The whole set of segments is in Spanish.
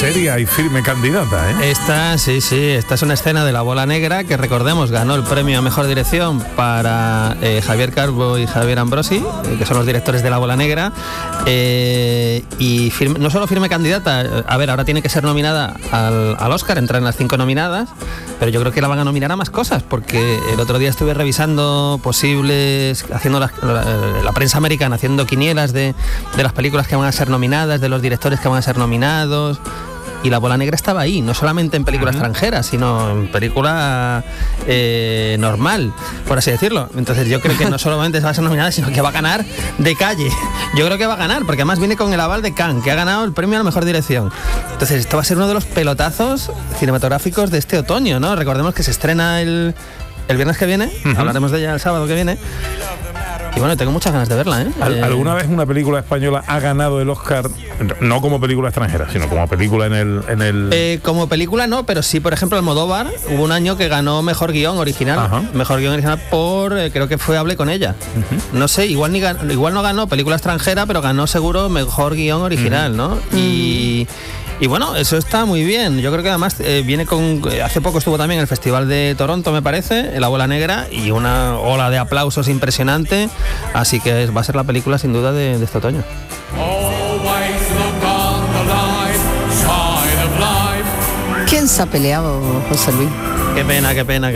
seria y firme candidata, ¿eh? Esta es una escena de La Bola Negra que, recordemos, ganó el premio a Mejor Dirección para Javier Calvo y Javier Ambrosi, que son los directores de La Bola Negra, y no solo firme candidata, a ver, ahora tiene que ser nominada al Oscar, entrar en las 5 nominadas, pero yo creo que la van a nominar a más cosas, porque el otro día estuve revisando posibles, haciendo la prensa americana, haciendo quinielas de las películas que van a ser nominadas, de los directores que van a ser nominados, y La Bola Negra estaba ahí, no solamente en película extranjera, sino en película normal, por así decirlo. Entonces yo creo que no solamente va a ser nominada, sino que va a ganar de calle. Yo creo que va a ganar, porque además viene con el aval de Cannes, que ha ganado el premio a la mejor dirección. Entonces esto va a ser uno de los pelotazos cinematográficos de este otoño, ¿no? Recordemos que se estrena el viernes que viene, hablaremos de ella el sábado que viene. Y bueno, tengo muchas ganas de verla, ¿eh? ¿Alguna vez una película española ha ganado el Oscar, no como película extranjera, sino como película en el... Como película no, pero sí, por ejemplo, Almodóvar, hubo un año que ganó Mejor Guión Original. Ajá. Mejor Guión Original por, creo que fue Hablé con ella. No sé, igual no ganó película extranjera, pero ganó seguro Mejor Guión Original, ¿no? Y bueno, eso está muy bien. Yo creo que además viene con... hace poco estuvo también en el Festival de Toronto, me parece, La Bola Negra, y una ola de aplausos impresionante. Así que va a ser la película sin duda de este otoño. ¿Quién se ha peleado, José Luis? Qué pena.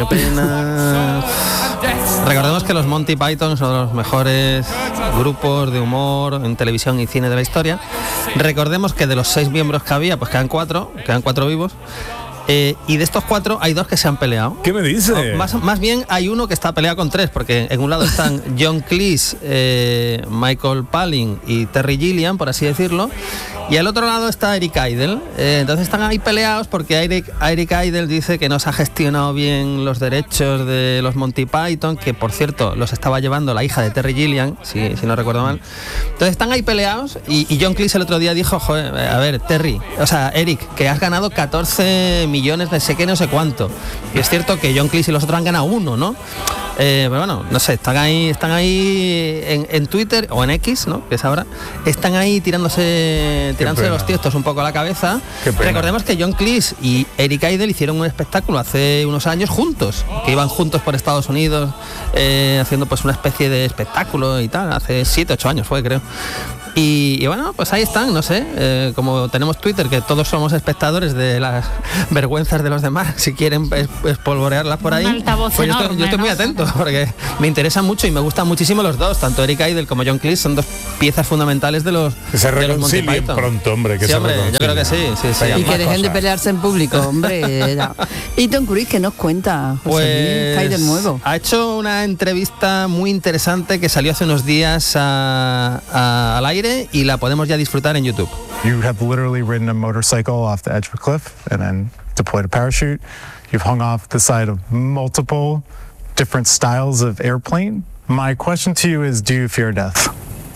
Recordemos que los Monty Python son los mejores grupos de humor en televisión y cine de la historia. Recordemos que de los 6 miembros que había, pues quedan 4 vivos. Y de estos 4 hay 2 que se han peleado. ¿Qué me dice? Más bien hay uno que está peleado con 3, porque en un lado están John Cleese, Michael Palin y Terry Gilliam, por así decirlo, y al otro lado está Eric Idle. Entonces están ahí peleados porque Eric Idle dice que no se ha gestionado bien los derechos de los Monty Python, que por cierto los estaba llevando la hija de Terry Gilliam, si no recuerdo mal. Entonces están ahí peleados y John Cleese el otro día dijo, joder, a ver, Eric, que has ganado 14 millones de no sé cuánto. Y es cierto que John Cleese y los otros han ganado 1, ¿no? Pero bueno, no sé, están ahí en Twitter o en X, ¿no? Que es ahora, están ahí tirándose los tiestos un poco a la cabeza. Recordemos que John Cleese y Eric Idle hicieron un espectáculo hace unos años juntos, que iban juntos por Estados Unidos haciendo pues una especie de espectáculo y tal, hace 7-8 años fue, creo. Y bueno, pues ahí están, no sé, como tenemos Twitter, que todos somos espectadores de las vergüenzas de los demás, si quieren espolvorearlas por ahí, pues yo estoy muy atento, porque me interesan mucho y me gustan muchísimo los dos, tanto Eric Idle como John Cleese son 2 piezas fundamentales de los reconcilien pronto, hombre, que sí, se hombre, yo creo que sí. Y que dejen de pelearse en público, hombre. ¿Y Tom Cruise qué nos cuenta, José Luis? ¿Qué hay de nuevo? Ha hecho una entrevista muy interesante que salió hace unos días al aire y la podemos ya disfrutar en YouTube. You have literally ridden a motorcycle off the edge of a cliff and then deployed a parachute. You've hung off the side of multiple different styles of airplane. My question to you is, do you fear death?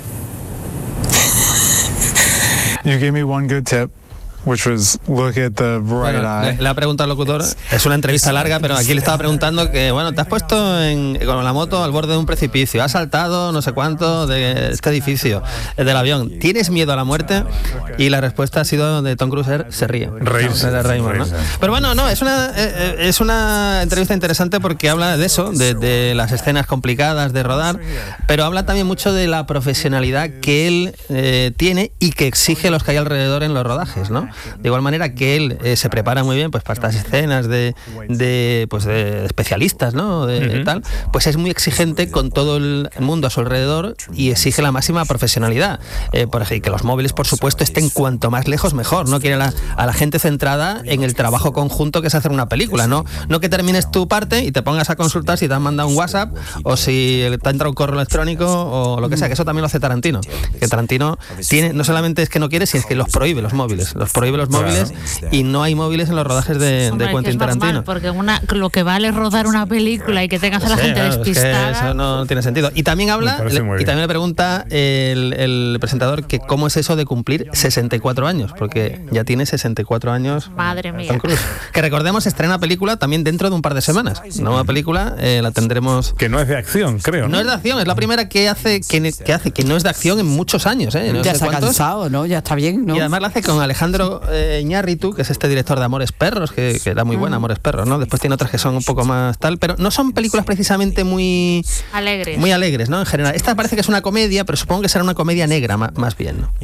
You gave me one good tip, which was look at the right eye. Le ha preguntado al locutor, es una entrevista larga, pero aquí le estaba preguntando que, bueno, te has puesto con la moto al borde de un precipicio, has saltado no sé cuánto de este edificio, del avión, ¿tienes miedo a la muerte? Y la respuesta ha sido de Tom Cruise, se ríe. Reírse. ¿No? Pero bueno, no, es una entrevista interesante porque habla de eso, de las escenas complicadas de rodar, pero habla también mucho de la profesionalidad que él tiene y que exige los que hay alrededor en los rodajes, ¿no? De igual manera que él se prepara muy bien pues para estas escenas de especialistas, ¿no? Tal, pues es muy exigente con todo el mundo a su alrededor y exige la máxima profesionalidad. Por ejemplo, que los móviles, por supuesto, estén cuanto más lejos mejor. No quiere a la gente centrada en el trabajo conjunto que es hacer una película, no que termines tu parte y te pongas a consultar si te han mandado un WhatsApp o si te ha entrado un correo electrónico o lo que sea, que eso también lo hace Tarantino. Que Tarantino no solamente es que no quiere, sino es que los prohíbe los móviles. Prohíbe los móviles y no hay móviles en los rodajes de Quentin Tarantino. Porque lo que vale es rodar una película y que tengas a la gente despistada. Es que eso no tiene sentido. Y también también le pregunta el presentador que cómo es eso de cumplir 64 años, porque ya tiene 64 años. Madre mía. Tom Cruise. Que recordemos, estrena película también dentro de un par de semanas. Nueva película, la tendremos. Que no es de acción, creo. No es de acción, es la primera que hace que no es de acción en muchos años. No ya se ha cansado, ¿no? Ya está bien, ¿no? Y además la hace con Alejandro Michael Iñárritu, que es este director de Amores Perros, que era muy buena, Amores Perros, ¿no? Después tiene otras que son un poco más tal, pero no son películas precisamente muy alegres, ¿no? En general. Esta parece que es una comedia, pero supongo que será una comedia negra más bien, ¿no?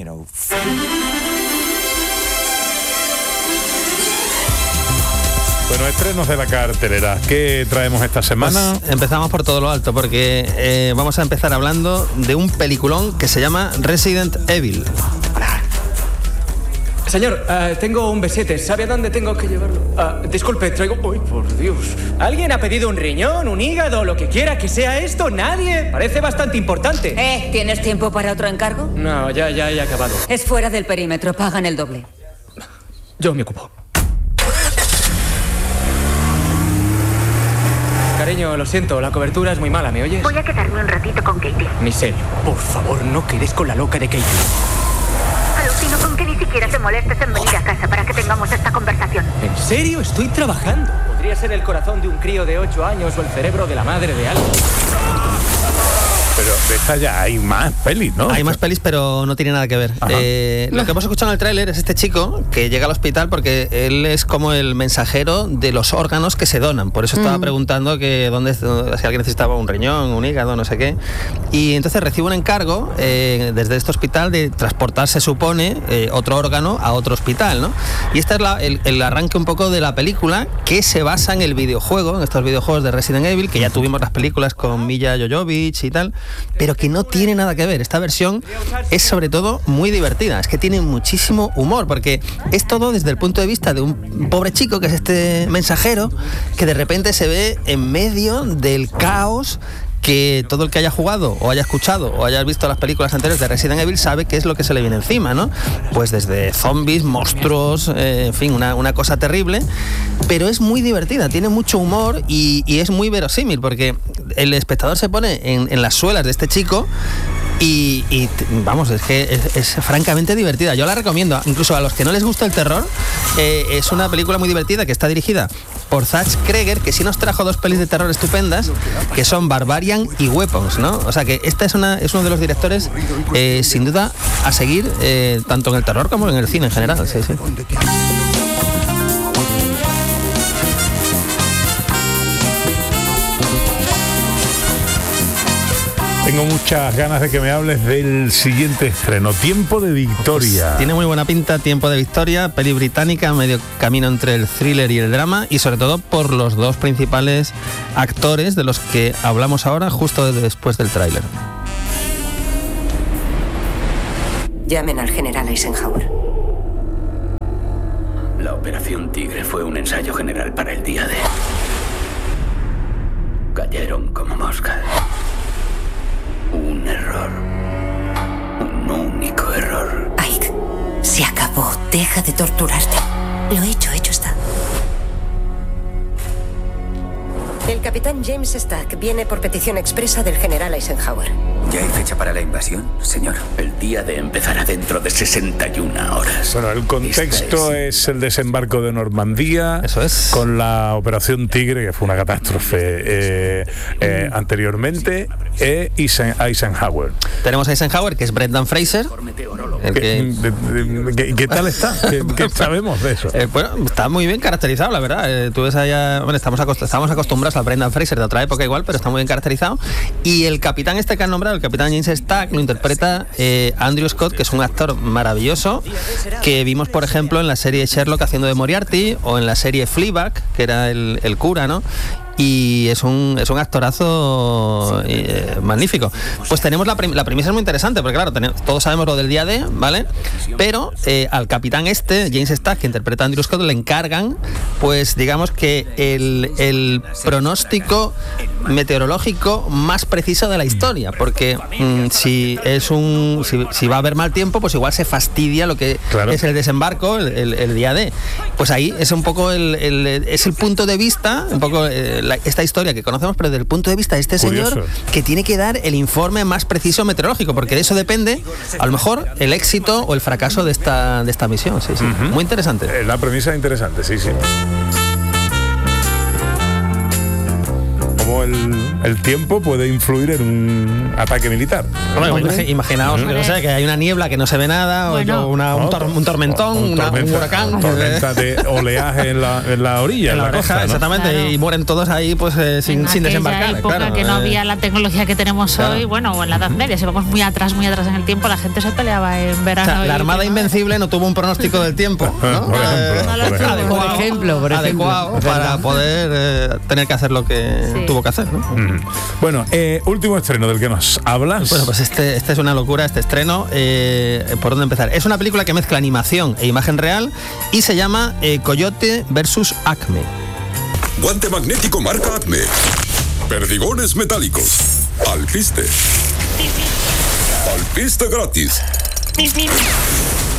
Bueno, estrenos de la cartelera. ¿Qué traemos esta semana? Pues empezamos por todo lo alto, porque vamos a empezar hablando de un peliculón que se llama Resident Evil. Señor, tengo un B7. ¿Sabe a dónde tengo que llevarlo? Disculpe, traigo... ¡Uy, por Dios! ¿Alguien ha pedido un riñón, un hígado, lo que quiera que sea esto? ¿Nadie? Parece bastante importante. ¿Tienes tiempo para otro encargo? No, ya he acabado. Es fuera del perímetro, pagan el doble. Yo me ocupo. Cariño, lo siento, la cobertura es muy mala, ¿me oyes? Voy a quedarme un ratito con Katie. Ni serio. Por favor, no quedes con la loca de Katie. Alucino con que ni siquiera te molestes en venir a casa para que tengamos esta conversación. ¿En serio? Estoy trabajando. Podría ser el corazón de un crío de 8 años o el cerebro de la madre de alguien. Pero de esta ya hay más pelis, ¿no? Hay más pelis, pero no tiene nada que ver. Lo que hemos escuchado en el tráiler es este chico que llega al hospital porque él es como el mensajero de los órganos que se donan. Por eso estaba preguntando que si alguien necesitaba un riñón, un hígado, no sé qué. Y entonces recibe un encargo desde este hospital de transportar, se supone, otro órgano a otro hospital, ¿no? Y este es el arranque un poco de la película, que se basa en el videojuego, en estos videojuegos de Resident Evil, que ya tuvimos las películas con Milla Jovovich y tal, pero que no tiene nada que ver. Esta versión es sobre todo muy divertida, es que tiene muchísimo humor, porque es todo desde el punto de vista de un pobre chico que es este mensajero, que de repente se ve en medio del caos que todo el que haya jugado o haya escuchado o haya visto las películas anteriores de Resident Evil sabe qué es lo que se le viene encima, ¿no? Pues desde zombies, monstruos, en fin, una cosa terrible, pero es muy divertida, tiene mucho humor y es muy verosímil, porque el espectador se pone en las suelas de este chico y vamos, es que es francamente divertida. Yo la recomiendo, incluso a los que no les gusta el terror. Es una película muy divertida que está dirigida por Zach Kreger, que sí nos trajo dos pelis de terror estupendas, que son Barbarian y Weapons, ¿no? O sea que esta es uno de los directores sin duda a seguir, tanto en el terror como en el cine en general. Sí, sí. Tengo muchas ganas de que me hables del siguiente estreno, Tiempo de Victoria. Pues tiene muy buena pinta, Tiempo de Victoria, peli británica, medio camino entre el thriller y el drama, y sobre todo por los dos principales actores de los que hablamos ahora, justo después del tráiler. Llamen al general Eisenhower. La Operación Tigre fue un ensayo general para el día D. Cayeron como moscas. Un error. Un único error. Ike, se acabó. Deja de torturarte. Lo hecho está. El capitán James Stack viene por petición expresa del general Eisenhower. ¿Ya hay fecha para la invasión, señor? El día de empezará dentro de 61 horas. Bueno, el contexto es el desembarco de Normandía. Eso es. Con la Operación Tigre, que fue una catástrofe anteriormente, Eisenhower. Tenemos a Eisenhower, que es Brendan Fraser. ¿Qué tal está? ¿Qué sabemos de eso? Bueno, está muy bien caracterizado, la verdad. Tú ves allá, bueno, estamos acostumbrados a Brendan Fraser de otra época igual, pero está muy bien caracterizado. Y el capitán este que han nombrado, el capitán James Stack, lo interpreta Andrew Scott, que es un actor maravilloso, que vimos, por ejemplo, en la serie Sherlock haciendo de Moriarty, o en la serie Fleabag, que era el cura, ¿no? Y es un actorazo magnífico. Pues tenemos la premisa es muy interesante, porque claro, todos sabemos lo del día D, ¿vale? Pero al capitán James Stack, que interpreta a Andrew Scott, le encargan, pues digamos que el pronóstico meteorológico más preciso de la historia, porque si va a haber mal tiempo, pues igual se fastidia lo que es el desembarco, el día D. Pues ahí es un poco es el punto de vista, un poco esta historia que conocemos, pero desde el punto de vista de este señor, que tiene que dar el informe más preciso meteorológico, porque de eso depende, a lo mejor, el éxito o el fracaso de esta misión. Sí, sí. Muy interesante. La premisa es interesante, sí, sí. cómo el tiempo puede influir en un ataque militar. Imaginaos, o sea, que hay una niebla que no se ve nada, Bueno. un tormentón, un huracán. Tormenta de oleaje en la orilla, En la costa, oreja, ¿no? exactamente, Claro. y mueren todos ahí pues sin desembarcar. época Claro, que no había la tecnología que tenemos claro. hoy, bueno, o en la Edad Media, si vamos muy atrás en el tiempo, la gente se peleaba en O verano. sea, la y Armada que no. Invencible no tuvo un pronóstico del tiempo, ¿no? Por ejemplo. Por ejemplo. Adecuado para poder tener que hacer lo que Sí. tuvo que hacer, ¿no? Bueno, último estreno del que nos hablas. Bueno, pues este es una locura, este estreno. ¿Por dónde empezar? Es una película que mezcla animación e imagen real y se llama Coyote versus Acme. Guante magnético marca Acme. Perdigones metálicos. Alpiste. Alpiste gratis.